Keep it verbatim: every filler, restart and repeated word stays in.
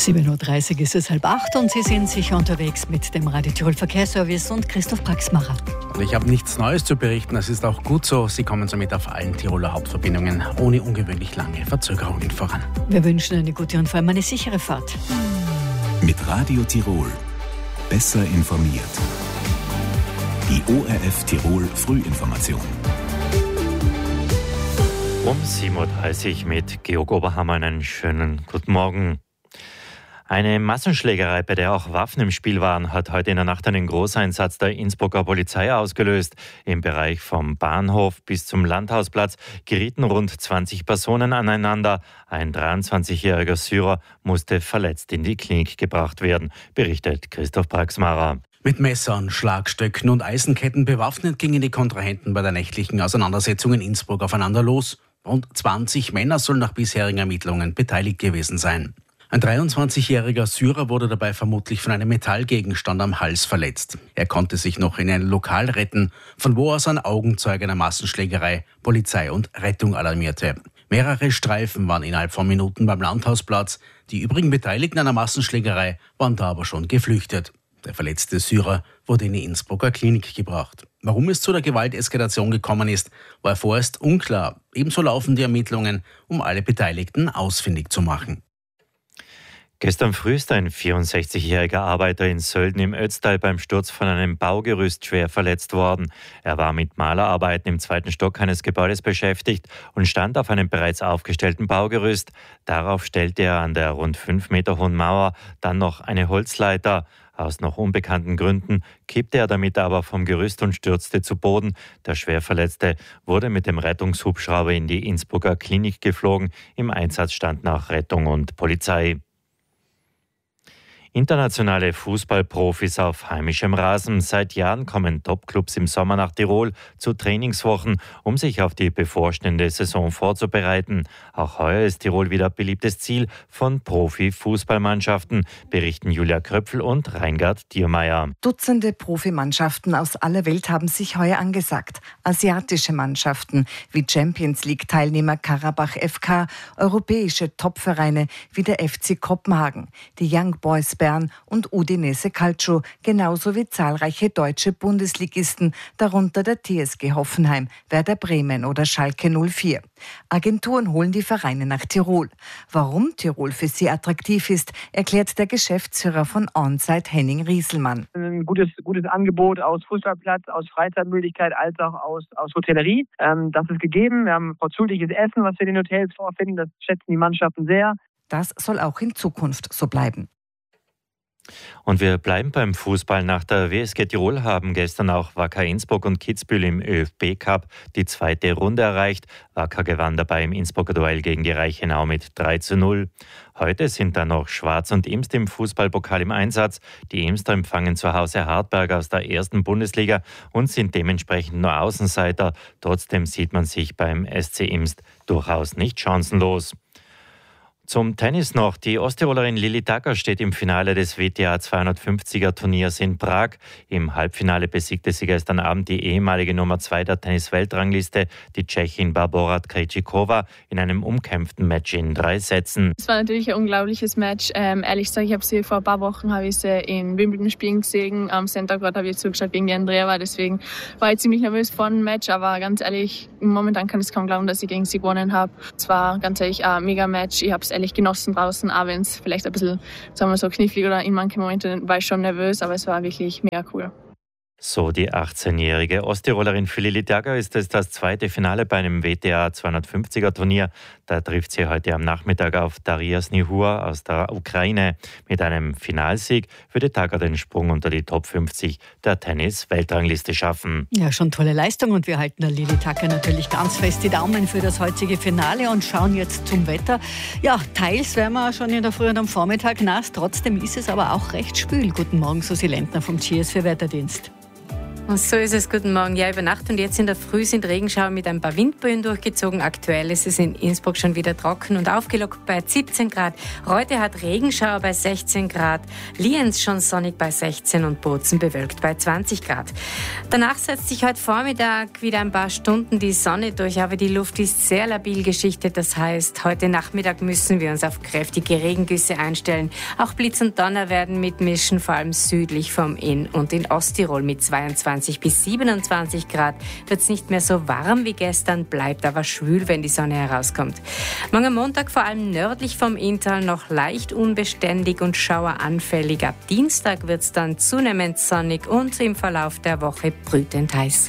sieben Uhr dreißig ist es halb acht und Sie sind sicher unterwegs mit dem Radio Tirol Verkehrsservice und Christoph Praxmacher. Und ich habe nichts Neues zu berichten, das ist auch gut so. Sie kommen somit auf allen Tiroler Hauptverbindungen ohne ungewöhnlich lange Verzögerungen voran. Wir wünschen eine gute und vor allem eine sichere Fahrt. Mit Radio Tirol. Besser informiert. Die O R F Tirol Frühinformation. Um sieben Uhr dreißig mit Georg Oberhammer einen schönen guten Morgen. Eine Massenschlägerei, bei der auch Waffen im Spiel waren, hat heute in der Nacht einen Großeinsatz der Innsbrucker Polizei ausgelöst. Im Bereich vom Bahnhof bis zum Landhausplatz gerieten rund zwanzig Personen aneinander. Ein dreiundzwanzigjähriger Syrer musste verletzt in die Klinik gebracht werden, berichtet Christoph Praxmacher. Mit Messern, Schlagstöcken und Eisenketten bewaffnet gingen die Kontrahenten bei der nächtlichen Auseinandersetzung in Innsbruck aufeinander los. Rund zwanzig Männer sollen nach bisherigen Ermittlungen beteiligt gewesen sein. Ein dreiundzwanzigjähriger Syrer wurde dabei vermutlich von einem Metallgegenstand am Hals verletzt. Er konnte sich noch in ein Lokal retten, von wo aus ein Augenzeuge einer Massenschlägerei Polizei und Rettung alarmierte. Mehrere Streifen waren innerhalb von Minuten beim Landhausplatz. Die übrigen Beteiligten einer Massenschlägerei waren da aber schon geflüchtet. Der verletzte Syrer wurde in die Innsbrucker Klinik gebracht. Warum es zu der Gewalteskalation gekommen ist, war vorerst unklar. Ebenso laufen die Ermittlungen, um alle Beteiligten ausfindig zu machen. Gestern früh ist ein vierundsechzigjähriger Arbeiter in Sölden im Ötztal beim Sturz von einem Baugerüst schwer verletzt worden. Er war mit Malerarbeiten im zweiten Stock eines Gebäudes beschäftigt und stand auf einem bereits aufgestellten Baugerüst. Darauf stellte er an der rund fünf Meter hohen Mauer dann noch eine Holzleiter. Aus noch unbekannten Gründen kippte er damit aber vom Gerüst und stürzte zu Boden. Der Schwerverletzte wurde mit dem Rettungshubschrauber in die Innsbrucker Klinik geflogen. Im Einsatz standen auch Rettung und Polizei. Internationale Fußballprofis auf heimischem Rasen. Seit Jahren kommen Topclubs im Sommer nach Tirol zu Trainingswochen, um sich auf die bevorstehende Saison vorzubereiten. Auch heuer ist Tirol wieder beliebtes Ziel von Profi-Fußballmannschaften, berichten Julia Kröpfel und Reingard Diermeier. Dutzende Profimannschaften aus aller Welt haben sich heuer angesagt. Asiatische Mannschaften wie Champions-League-Teilnehmer Karabach F K, europäische Topvereine wie der F C Kopenhagen, die Young Boys Bern und Udinese Calcio, genauso wie zahlreiche deutsche Bundesligisten, darunter der T S G Hoffenheim, Werder Bremen oder Schalke null vier. Agenturen holen die Vereine nach Tirol. Warum Tirol für sie attraktiv ist, erklärt der Geschäftsführer von Onsite, Henning Rieselmann. Ein gutes, gutes Angebot aus Fußballplatz, aus Freizeitmöglichkeit als auch aus, aus Hotellerie. Ähm, das ist gegeben. Wir haben vorzügliches Essen, was wir in den Hotels vorfinden. Das schätzen die Mannschaften sehr. Das soll auch in Zukunft so bleiben. Und wir bleiben beim Fußball. Nach der W S G Tirol haben gestern auch Wacker Innsbruck und Kitzbühel im ÖFB Cup die zweite Runde erreicht. Wacker gewann dabei im Innsbrucker Duell gegen die Reichenau mit drei zu null. Heute sind dann noch Schwarz und Imst im Fußballpokal im Einsatz. Die Imster empfangen zu Hause Hartberg aus der ersten Bundesliga und sind dementsprechend nur Außenseiter. Trotzdem sieht man sich beim S C Imst durchaus nicht chancenlos. Zum Tennis noch. Die Osttirolerin Lilli Dacker steht im Finale des W T A zweihundertfünfziger Turniers in Prag. Im Halbfinale besiegte sie gestern Abend die ehemalige Nummer zwei der Tennis-Weltrangliste, die Tschechin Barbora Krejcikova, in einem umkämpften Match in drei Sätzen. Es war natürlich ein unglaubliches Match. Ähm, ehrlich gesagt, ich habe sie vor ein paar Wochen habe ich sie in Wimbledon spielen gesehen. Am Center Court habe ich zugeschaut gegen die Andrea, deswegen war ich ziemlich nervös vor dem Match. Aber ganz ehrlich, momentan kann ich es kaum glauben, dass ich gegen sie gewonnen habe. Es war ganz ehrlich ein Mega-Match. Ich habe es ehrlich genossen draußen, auch wenn es vielleicht ein bisschen, sagen wir so, knifflig oder in manchen Momenten war ich schon nervös, aber es war wirklich mega cool. So die achtzehnjährige Osttirolerin für Lilli Dacker ist es das zweite Finale bei einem W T A zweihundertfünfziger Turnier. Da trifft sie heute am Nachmittag auf Daria Snihur aus der Ukraine. Mit einem Finalsieg würde Dacker den Sprung unter die Top fünfzig der Tennis-Weltrangliste schaffen. Ja, schon tolle Leistung und wir halten der Lilli Dacker natürlich ganz fest die Daumen für das heutige Finale und schauen jetzt zum Wetter. Ja, teils werden wir schon in der Früh und am Vormittag nass, trotzdem ist es aber auch recht schwül. Guten Morgen, Susi Lentner vom G S für Wetterdienst. So ist es. Guten Morgen. Ja, über Nacht und jetzt in der Früh sind Regenschauer mit ein paar Windböen durchgezogen. Aktuell ist es in Innsbruck schon wieder trocken und aufgelockt bei siebzehn Grad. Reute hat Regenschauer bei sechzehn Grad. Lienz schon sonnig bei sechzehn und Bozen bewölkt bei zwanzig Grad. Danach setzt sich heute Vormittag wieder ein paar Stunden die Sonne durch, aber die Luft ist sehr labil geschichtet. Das heißt, heute Nachmittag müssen wir uns auf kräftige Regengüsse einstellen. Auch Blitz und Donner werden mitmischen, vor allem südlich vom Inn und in Osttirol mit zweiundzwanzig bis siebenundzwanzig Grad wird es nicht mehr so warm wie gestern, bleibt aber schwül, wenn die Sonne herauskommt. Morgen Montag vor allem nördlich vom Inntal noch leicht unbeständig und schaueranfällig. Ab Dienstag wird es dann zunehmend sonnig und im Verlauf der Woche brütend heiß.